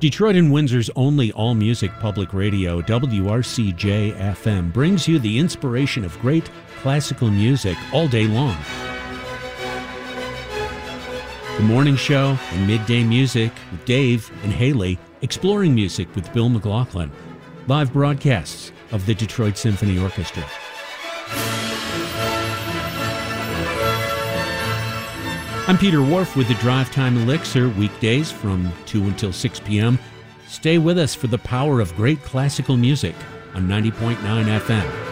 Detroit and Windsor's only all-music public radio, WRCJ-FM, brings you the inspiration of great classical music all day long. The morning show and midday music with Dave and Haley, exploring music with Bill McLaughlin. Live broadcasts of the Detroit Symphony Orchestra. I'm Peter Wharf with the Drive Time Elixir, weekdays from 2 until 6 p.m. Stay with us for the power of great classical music on 90.9 FM.